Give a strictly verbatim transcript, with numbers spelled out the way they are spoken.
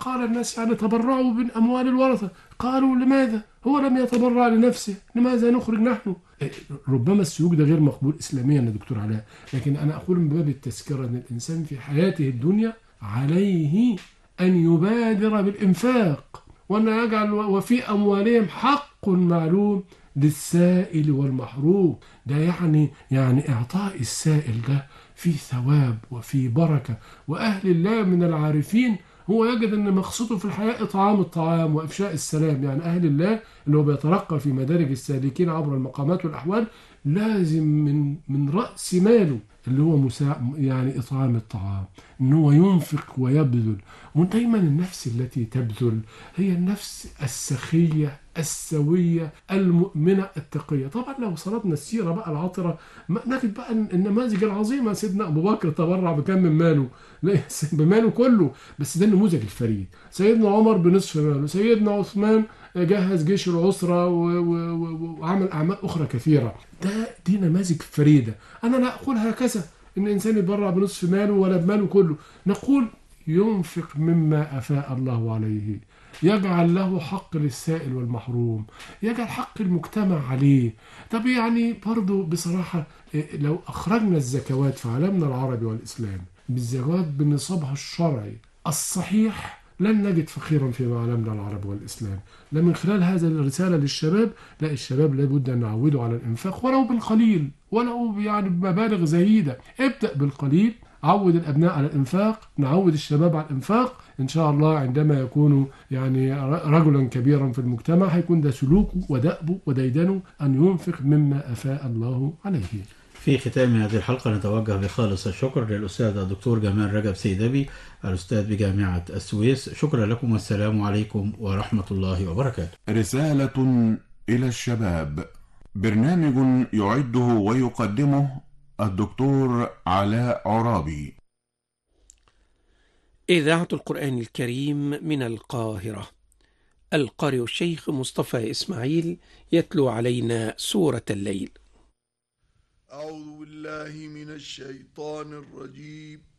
قال الناس يعني تبرعوا من أموال الورثة. قالوا لماذا؟ هو لم يتبرع لنفسه، لماذا نخرج نحن؟ ربما السلوك ده غير مقبول إسلاميا يا دكتور علاء، لكن أنا أقول من باب التذكرة أن الإنسان في حياته الدنيا عليه أن يبادر بالإنفاق، وأن يجعل وفي أموالهم حق معلوم للسائل والمحروم. ده يعني يعني إعطاء السائل ده في ثواب وفي بركة. وأهل الله من العارفين هو يجد أن مقصده في الحياة إطعام الطعام وإفشاء السلام. يعني أهل الله اللي هو بيترقى في مدارج السالكين عبر المقامات والأحوال لازم من من رأس ماله اللي هو مساع يعني إطعام الطعام، إن هو ينفق ويبذل. ودايما النفس التي تبذل هي النفس السخية السوية المؤمنة التقية. طبعا لو صرفنا السيرة بقى العطرة نجد بقى النماذج العظيمة. سيدنا أبو بكر تبرع بكم من ماله؟ لا بماله كله، بس ده النموذج الفريد. سيدنا عمر بنصف ماله. سيدنا عثمان جهز جيش العسرة وعمل أعمال أخرى كثيرة. ده دي نماذج فريدة. أنا لا أقول هكذا إن الإنسان يتبرع بنصف ماله ولا بماله كله، نقول ينفق مما أفاء الله عليه، يجعل له حق للسائل والمحروم، يجعل حق المجتمع عليه. طب يعني برضو بصراحة لو أخرجنا الزكوات في عالمنا العربي والإسلام بالزكوات بنصابها الشرعي الصحيح لن نجد فخيرا في عالمنا العربي والإسلام. لا من خلال هذا الرسالة للشباب، لا الشباب لابد أن نعوده على الإنفاق ولو بالقليل، ولو يعني بمبالغ زهيدة. ابدأ بالقليل، عود الأبناء على الإنفاق، نعود الشباب على الإنفاق. إن شاء الله عندما يكون يعني رجلا كبيرا في المجتمع هيكون ده سلوكه ودأبه وديدنه أن ينفق مما أفاء الله عليه. في ختام هذه الحلقة نتوجه بخالص الشكر للأستاذ الدكتور جمال رجب سيدبي الأستاذ بجامعة السويس. شكرا لكم والسلام عليكم ورحمة الله وبركاته. رسالة إلى الشباب، برنامج يعده ويقدمه الدكتور علاء عرابي. إذاعة القرآن الكريم من القاهرة. القارئ الشيخ مصطفى إسماعيل يتلو علينا سورة الليل. أعوذ بالله من الشيطان الرجيم.